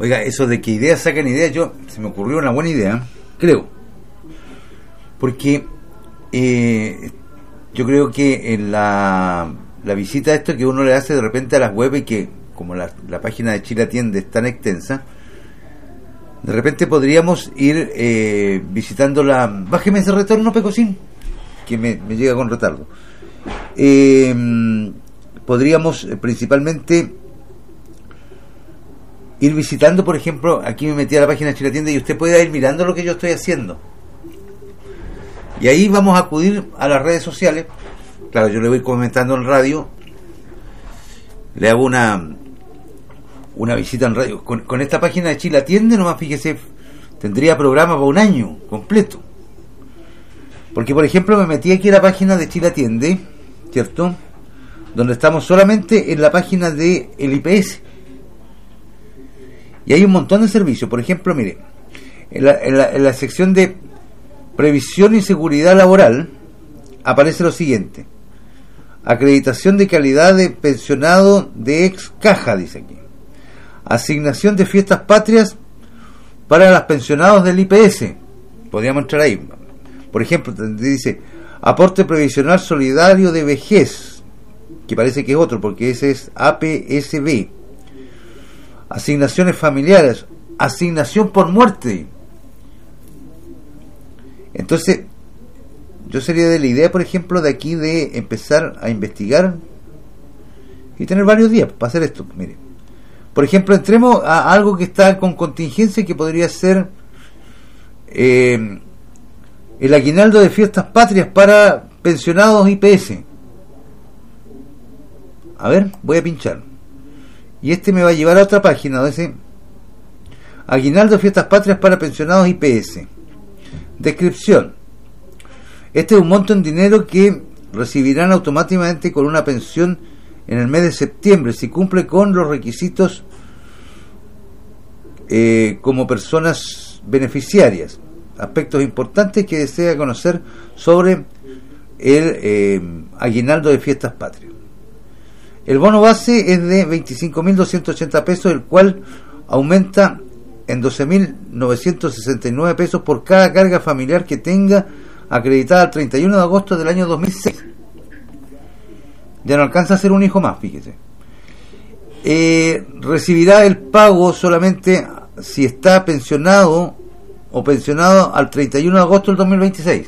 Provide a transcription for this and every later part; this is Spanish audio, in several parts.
Oiga, eso de que ideas sacan ideas, se me ocurrió una buena idea, creo. Porque yo creo que en la visita a esto que uno le hace de repente a las web, y que como la página de Chile Atiende es tan extensa, de repente podríamos ir visitando bájeme ese retorno, Pecosín, que me llega con retardo. Podríamos principalmente ir visitando, por ejemplo, aquí me metí a la página de Chile Atiende y usted puede ir mirando lo que yo estoy haciendo. Y ahí vamos a acudir a las redes sociales. Claro, yo le voy comentando en radio, le hago una visita en radio. Con esta página de Chile Atiende, nomás fíjese, tendría programa para un año completo. Porque, por ejemplo, me metí aquí a la página de Chile Atiende, ¿cierto? Donde estamos solamente en la página de el IPS. Y hay un montón de servicios. Por ejemplo, mire, en la sección de previsión y seguridad laboral aparece lo siguiente: acreditación de calidad de pensionado de ex caja, dice aquí. Asignación de fiestas patrias para los pensionados del IPS. Podríamos entrar ahí. Por ejemplo, dice aporte previsional solidario de vejez, que parece que es otro, porque ese es APSB. Asignaciones familiares, asignación por muerte. Entonces, yo sería de la idea, por ejemplo, de aquí de empezar a investigar y tener varios días para hacer esto. Mire, por ejemplo, entremos a algo que está con contingencia, que podría ser el aguinaldo de fiestas patrias para pensionados IPS. A ver, voy a pinchar. Y me va a llevar a otra página donde dice aguinaldo de fiestas patrias para pensionados IPS. Descripción: este es un monto en dinero que recibirán automáticamente con una pensión en el mes de septiembre si cumple con los requisitos como personas beneficiarias. Aspectos importantes que desea conocer sobre el aguinaldo de fiestas patrias. El bono base es de 25.280 pesos, el cual aumenta en 12.969 pesos por cada carga familiar que tenga acreditada el 31 de agosto del año 2006. Ya no alcanza a ser un hijo más, fíjese. Recibirá el pago solamente si está pensionado o pensionado al 31 de agosto del 2026.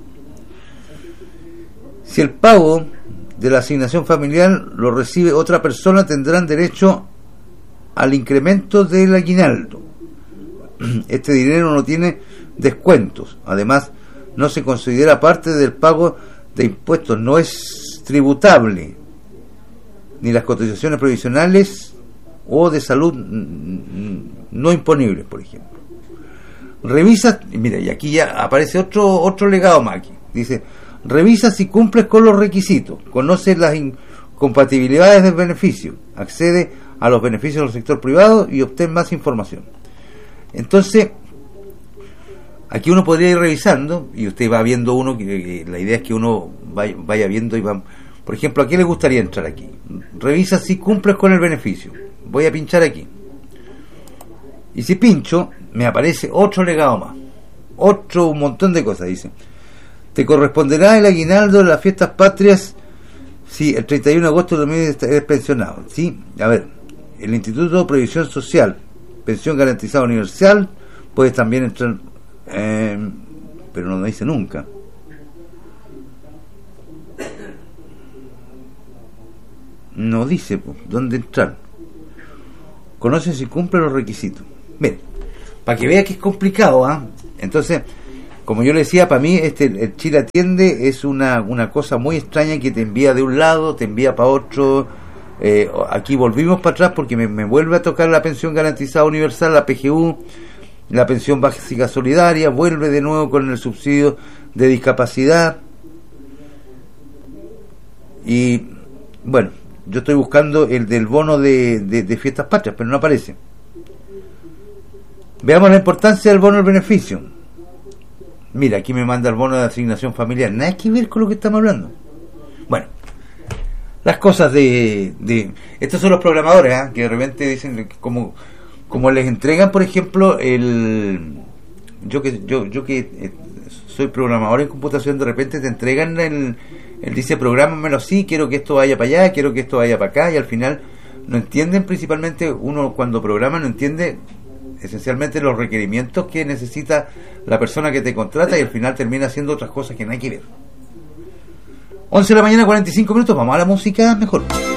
Si el pago de la asignación familiar lo recibe otra persona, tendrán derecho al incremento del aguinaldo. Este dinero no tiene descuentos. Además, no se considera parte del pago de impuestos, no es tributable, ni las cotizaciones provisionales o de salud no imponibles, por ejemplo. Revisa, mira, y aquí ya aparece otro legado más aquí. Dice: revisa si cumples con los requisitos, conoce las incompatibilidades del beneficio, accede a los beneficios del sector privado y obtén más información. Entonces, aquí uno podría ir revisando, y usted va viendo uno, que la idea es que uno vaya viendo y va. Por ejemplo, ¿a qué le gustaría entrar aquí? Revisa si cumples con el beneficio. Voy a pinchar aquí. Y si pincho, me aparece otro legado más. Un montón de cosas, dice. Te corresponderá el aguinaldo de las fiestas patrias si el 31 de agosto de 2000 eres pensionado. ¿Sí? A ver, el Instituto de Previsión Social, pensión garantizada universal, puedes también entrar, pero no lo dice nunca. No dice dónde entrar. Conoce si cumple los requisitos. Miren, para que vea que es complicado, ¿ah? Entonces, como yo le decía, para mí el Chile Atiende es una cosa muy extraña, que te envía de un lado, te envía para otro. Aquí volvimos para atrás porque me vuelve a tocar la pensión garantizada universal, la PGU, la pensión básica solidaria, vuelve de nuevo con el subsidio de discapacidad. Y bueno, yo estoy buscando el del bono de fiestas patrias, pero no aparece. Veamos la importancia del bono del beneficio. Mira, aquí me manda el bono de asignación familiar. Nada que ver con lo que estamos hablando. Bueno, las cosas de estos son los programadores, que de repente dicen como como les entregan, por ejemplo, yo que soy programador en computación, de repente te entregan el dice prográmamelo así, quiero que esto vaya para allá, quiero que esto vaya para acá, y al final no entienden, principalmente uno cuando programa no entiende esencialmente los requerimientos que necesita la persona que te contrata, y al final termina haciendo otras cosas que no hay que ver. 11 de la mañana, 45 minutos, vamos a la música mejor.